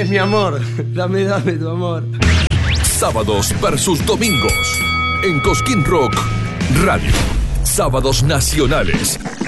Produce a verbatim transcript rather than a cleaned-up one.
Es mi amor. Dame, dame tu amor. Sábados versus domingos. En Cosquín Rock Radio. Sábados nacionales.